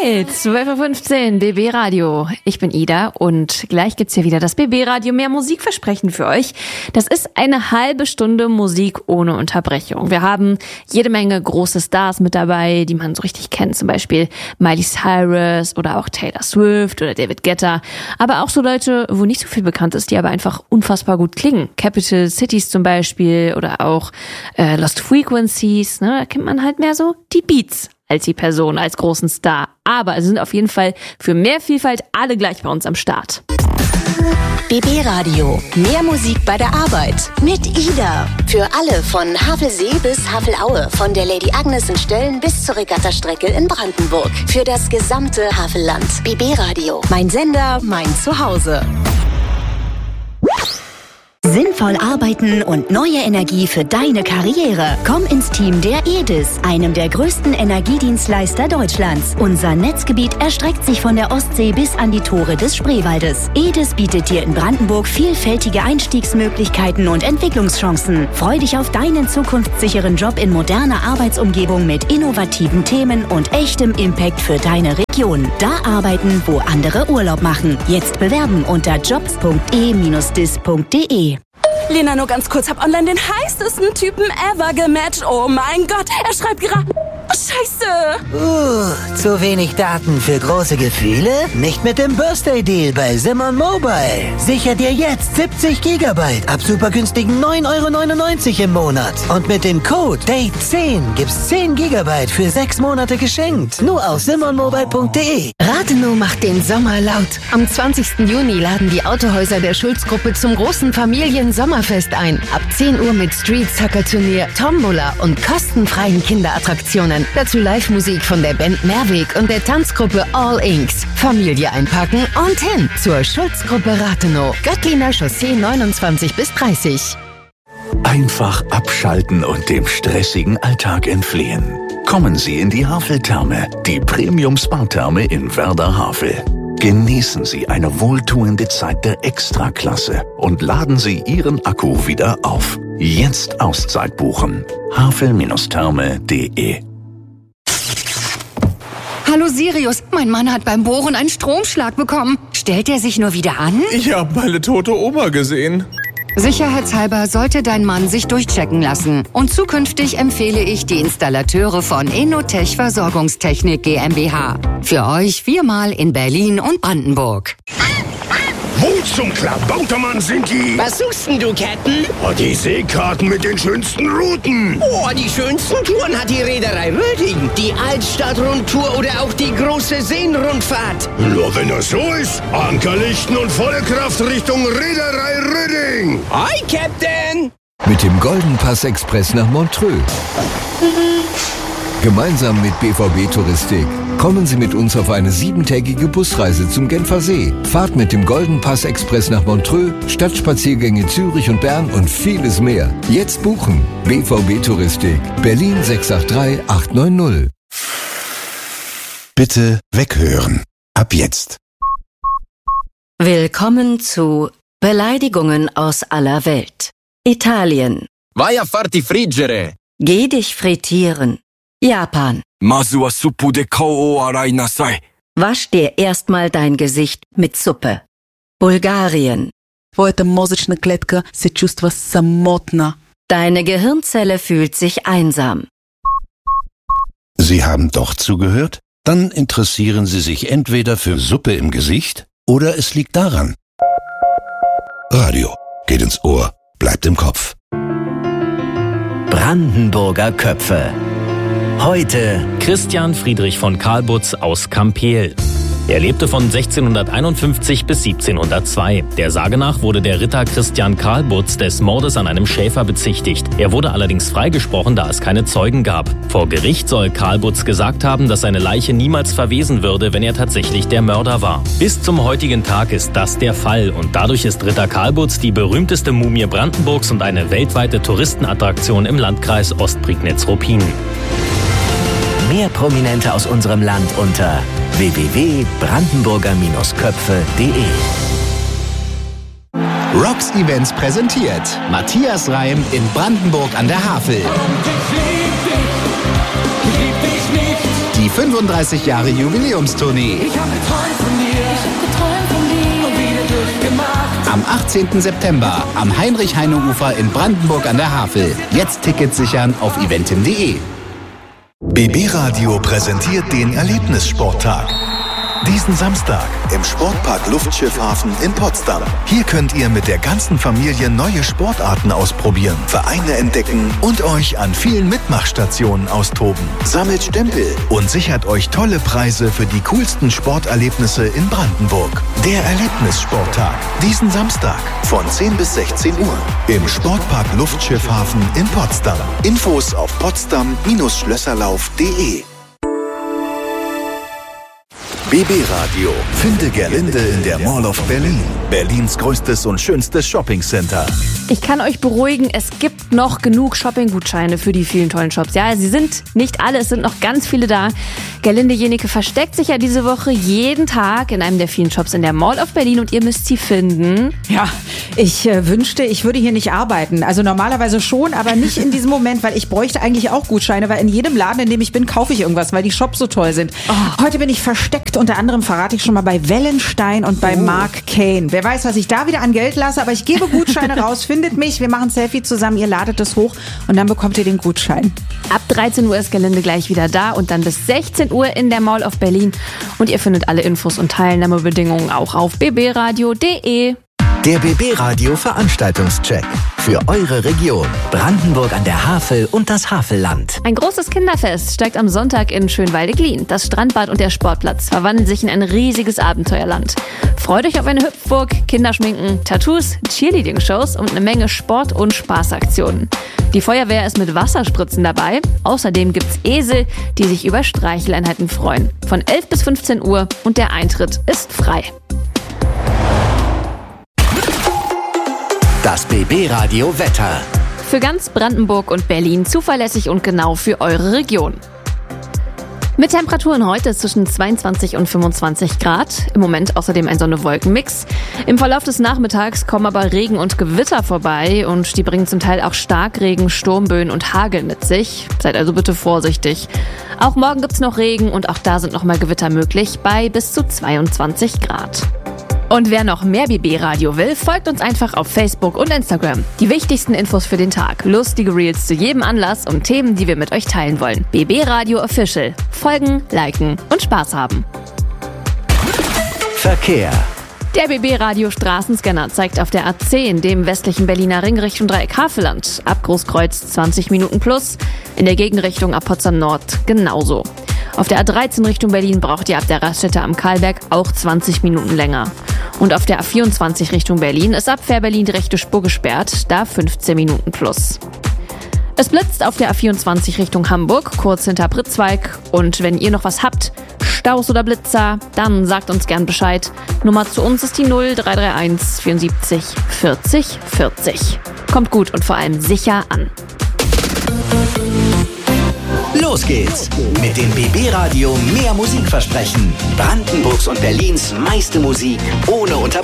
Alright, 12.15 Uhr, BB Radio. Ich bin Ida und gleich gibt's hier wieder das BB Radio mehr Musikversprechen für euch. Das ist eine halbe Stunde Musik ohne Unterbrechung. Wir haben jede Menge große Stars mit dabei, die man so richtig kennt. Zum Beispiel Miley Cyrus oder auch Taylor Swift oder David Guetta. Aber auch so Leute, wo nicht so viel bekannt ist, die aber einfach unfassbar gut klingen. Capital Cities zum Beispiel oder auch Lost Frequencies. Ne? Da kennt man halt mehr so die Beats als die Person, als großen Star. Aber sie sind auf jeden Fall für mehr Vielfalt alle gleich bei uns am Start. BB Radio. Mehr Musik bei der Arbeit. Mit Ida. Für alle von Havelsee bis Havelaue. Von der Lady Agnes in Stöllen bis zur Regattastrecke in Brandenburg. Für das gesamte Havelland. BB Radio. Mein Sender, mein Zuhause. Sinnvoll arbeiten und neue Energie für deine Karriere. Komm ins Team der EDIS, einem der größten Energiedienstleister Deutschlands. Unser Netzgebiet erstreckt sich von der Ostsee bis an die Tore des Spreewaldes. EDIS bietet dir in Brandenburg vielfältige Einstiegsmöglichkeiten und Entwicklungschancen. Freu dich auf deinen zukunftssicheren Job in moderner Arbeitsumgebung mit innovativen Themen und echtem Impact für deine Region. Da arbeiten, wo andere Urlaub machen. Jetzt bewerben unter jobs.e-dis.de. Lena, nur ganz kurz, hab online den heißesten Typen ever gematcht. Oh mein Gott, er schreibt gerade... Scheiße! Zu wenig Daten für große Gefühle? Nicht mit dem Birthday-Deal bei Simon Mobile. Sicher dir jetzt 70 Gigabyte ab super günstigen 9,99 € im Monat. Und mit dem Code DATE10 gibt's 10 Gigabyte für 6 Monate geschenkt. Nur auf simonmobile.de. Rathenow macht den Sommer laut. Am 20. Juni laden die Autohäuser der Schulz-Gruppe zum großen Familien-Sommerfest ein. Ab 10 Uhr mit Street-Sucker-Turnier, Tombola und kostenfreien Kinderattraktionen. Dazu Live-Musik von der Band Mehrweg und der Tanzgruppe All Inks. Familie einpacken und hin zur Schulz-Gruppe Rathenow. Göttliner Chaussee 29 bis 30. Einfach abschalten und dem stressigen Alltag entfliehen. Kommen Sie in die Havel-Therme, die Premium-Spa-Therme in Werder-Havel. Genießen Sie eine wohltuende Zeit der Extraklasse und laden Sie Ihren Akku wieder auf. Jetzt Auszeit buchen. havel-therme.de. Hallo Sirius, mein Mann hat beim Bohren einen Stromschlag bekommen. Stellt er sich nur wieder an? Ich habe meine tote Oma gesehen. Sicherheitshalber sollte dein Mann sich durchchecken lassen. Und zukünftig empfehle ich die Installateure von Enotech Versorgungstechnik GmbH. Für euch 4-mal in Berlin und Brandenburg. Wo zum Klabautermann sind die? Was suchst denn du, Captain? Oh, die Seekarten mit den schönsten Routen. Oh, die schönsten Touren hat die Reederei Röding. Die Altstadt-Rundtour oder auch die große Seenrundfahrt. Nur wenn das so ist, Ankerlichten und volle Kraft Richtung Reederei Röding. Hi, Captain! Mit dem Golden Pass Express nach Montreux. Gemeinsam mit BVB Touristik kommen Sie mit uns auf eine 7-tägige Busreise zum Genfer See. Fahrt mit dem Golden Pass Express nach Montreux, Stadtspaziergänge Zürich und Bern und vieles mehr. Jetzt buchen. BVB Touristik, Berlin 683 890. Bitte weghören. Ab jetzt. Willkommen zu Beleidigungen aus aller Welt. Italien. Vai a farti friggere. Geh dich frittieren. Japan. Masu wa suppu de kao o arai nasai. Wasch dir erstmal dein Gesicht mit Suppe. Bulgarien. Твоята мозъчна клетка се чувства самотна. Deine Gehirnzelle fühlt sich einsam. Sie haben doch zugehört? Dann interessieren Sie sich entweder für Suppe im Gesicht oder es liegt daran. Radio geht ins Ohr, bleibt im Kopf. Brandenburger Köpfe. Heute Christian Friedrich von Karlbutz aus Kampeel. Er lebte von 1651 bis 1702. Der Sage nach wurde der Ritter Christian Karlbutz des Mordes an einem Schäfer bezichtigt. Er wurde allerdings freigesprochen, da es keine Zeugen gab. Vor Gericht soll Karlbutz gesagt haben, dass seine Leiche niemals verwesen würde, wenn er tatsächlich der Mörder war. Bis zum heutigen Tag ist das der Fall und dadurch ist Ritter Karlbutz die berühmteste Mumie Brandenburgs und eine weltweite Touristenattraktion im Landkreis Ostprignitz-Ruppin. Mehr Prominente aus unserem Land unter www.brandenburger-köpfe.de. Rocks Events präsentiert Matthias Reim in Brandenburg an der Havel. Die 35 Jahre Jubiläumstournee. Ich hab geträumt von dir und wieder durchgemacht. Am 18. September am Heinrich-Heine-Ufer in Brandenburg an der Havel. Jetzt Tickets sichern auf eventim.de. BB Radio präsentiert den Erlebnissporttag. Diesen Samstag im Sportpark Luftschiffhafen in Potsdam. Hier könnt ihr mit der ganzen Familie neue Sportarten ausprobieren, Vereine entdecken und euch an vielen Mitmachstationen austoben. Sammelt Stempel und sichert euch tolle Preise für die coolsten Sporterlebnisse in Brandenburg. Der Erlebnissporttag. Diesen Samstag von 10 bis 16 Uhr im Sportpark Luftschiffhafen in Potsdam. Infos auf potsdam-schlösserlauf.de. BB Radio. Finde Gerlinde in der Mall of Berlin. Berlins größtes und schönstes Shoppingcenter. Ich kann euch beruhigen, es gibt noch genug Shoppinggutscheine für die vielen tollen Shops. Ja, sie sind nicht alle, es sind noch ganz viele da. Gerlinde Jenike versteckt sich ja diese Woche jeden Tag in einem der vielen Shops in der Mall of Berlin und ihr müsst sie finden. Ja, ich wünschte, ich würde hier nicht arbeiten. Also normalerweise schon, aber nicht in diesem Moment, weil ich bräuchte eigentlich auch Gutscheine, weil in jedem Laden, in dem ich bin, kaufe ich irgendwas, weil die Shops so toll sind. Heute bin ich versteckt, unter anderem verrate ich schon mal bei Wellenstein und bei Mark Kane. Wer weiß, was ich da wieder an Geld lasse, aber ich gebe Gutscheine raus, findet mich, wir machen ein Selfie zusammen, ihr ladet es hoch und dann bekommt ihr den Gutschein. Ab 13 Uhr ist Gerlinde gleich wieder da und dann bis 16 Uhr in der Mall of Berlin. Und ihr findet alle Infos und Teilnahmebedingungen auch auf bbradio.de. Der BB Radio Veranstaltungscheck für eure Region. Brandenburg an der Havel und das Havelland. Ein großes Kinderfest steigt am Sonntag in Schönwalde-Glien. Das Strandbad und der Sportplatz verwandeln sich in ein riesiges Abenteuerland. Freut euch auf eine Hüpfburg, Kinderschminken, Tattoos, Cheerleading-Shows und eine Menge Sport- und Spaßaktionen. Die Feuerwehr ist mit Wasserspritzen dabei. Außerdem gibt's Esel, die sich über Streicheleinheiten freuen. Von 11 bis 15 Uhr und der Eintritt ist frei. Das BB Radio Wetter. Für ganz Brandenburg und Berlin zuverlässig und genau für eure Region. Mit Temperaturen heute zwischen 22 und 25 Grad. Im Moment außerdem ein Sonne-Wolken-Mix. Im Verlauf des Nachmittags kommen aber Regen und Gewitter vorbei und die bringen zum Teil auch Starkregen, Sturmböen und Hagel mit sich. Seid also bitte vorsichtig. Auch morgen gibt's noch Regen und auch da sind nochmal Gewitter möglich bei bis zu 22 Grad. Und wer noch mehr BB-Radio will, folgt uns einfach auf Facebook und Instagram. Die wichtigsten Infos für den Tag, lustige Reels zu jedem Anlass und Themen, die wir mit euch teilen wollen. BB-Radio Official. Folgen, liken und Spaß haben. Verkehr. Der BB-Radio Straßenscanner zeigt auf der A10, dem westlichen Berliner Ring Richtung Dreieck Havelland, ab Großkreuz 20 Minuten plus, in der Gegenrichtung ab Potsdam Nord genauso. Auf der A13 Richtung Berlin braucht ihr ab der Raststätte am Karlberg auch 20 Minuten länger. Und auf der A24 Richtung Berlin ist ab Fährberlin die rechte Spur gesperrt, da 15 Minuten plus. Es blitzt auf der A24 Richtung Hamburg, kurz hinter Pritzwalk. Und wenn ihr noch was habt, Staus oder Blitzer, dann sagt uns gern Bescheid. Nummer zu uns ist die 0331 74 40 40. Kommt gut und vor allem sicher an. Los geht's mit dem BB Radio mehr Musik versprechen. Brandenburgs und Berlins meiste Musik ohne Unterbrechung.